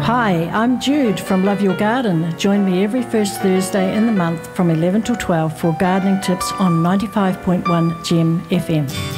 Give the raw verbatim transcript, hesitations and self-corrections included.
Hi, I'm Jude from Love Your Garden. Join me every first Thursday in the month from eleven till twelve for gardening tips on ninety-five point one Gem F M.